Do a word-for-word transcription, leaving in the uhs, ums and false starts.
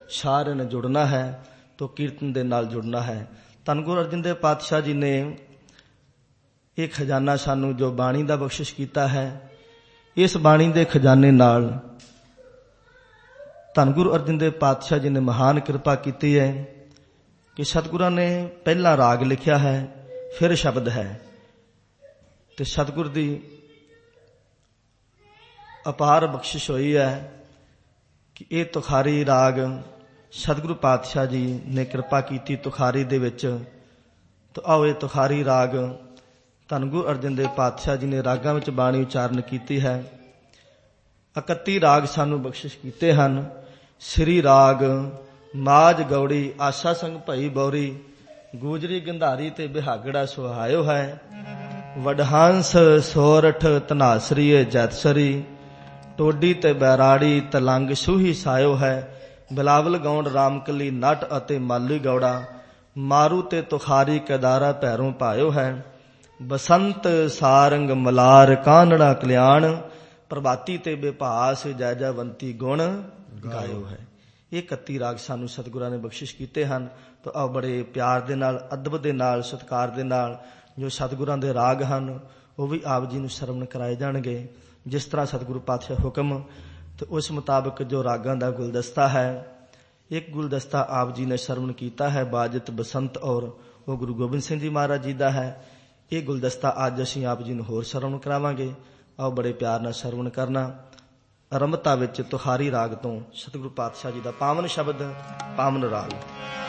ਸਾਰਿਆਂ ਨੇ ਜੁੜਨਾ ਹੈ तो कीर्तन दे नाल जुड़ना है। धन गुरु अर्जन देव पातशाह जी ने एक खजाना सानू जो बाणी दा बख्शिश कीता है, इस बाणी दे खजाने नाल धन गुरु अर्जन देव पातशाह जी ने महान कृपा की है कि सतगुरां ने पहला राग लिखिया है, फिर शब्द है, ते सतगुर दी अपार बख्शिश हुई है कि ये तुखारी राग सतगुरु पातशाह जी ने कृपा की तुखारी दे विच। तो आओ ये तुखारी राग धन गुरु अर्जन देव पातशाह जी ने रागां विच बाणी उचारण की है। इकत्ती राग सानू बख्शिश कीते हन। श्री राग माज गौड़ी आशा संग भई बौरी, गूजरी गंधारी ते बिहागड़ा सुहायो है, वडहंस सोरठ धनासरी जैतसरी, टोडी ते बैराड़ी तलंग सूही सायो है, बिलावल गौंड रामकली नट अते माली गौड़ा, मारू ते तुखारी केदारा पैरों पायो है, बसंत सारंग मलार कानड़ा कल्याण, प्रभाती ते बेभास जय जयवंती गुण गायो है। ये इकत्ती राग सानू सतगुरां ने बख्शिश कीते हन। तो आओ बड़े प्यार दे नाल, अदब दे नाल, सत्कार दे नाल जो सतगुरां दे राग हन वो भी आप जी नू सरवण कराए जाणगे, जिस तरह सतगुरु पातशाह हुक्म। तो उस मुताबिक जो रागां दा गुलदस्ता है, एक गुलदस्ता आप जी ने सरवण कीता है बाजत बसंत और वो गुरु गोबिंद सिंह जी महाराज जी का है। ये गुलदस्ता अज असीं आप जी नूं होर सरवण करावांगे। आओ बड़े प्यार नाल सरवण करना। आरंभता विच तुखारी राग तो सतगुरु पातशाह जी का पावन शब्द, पावन राग।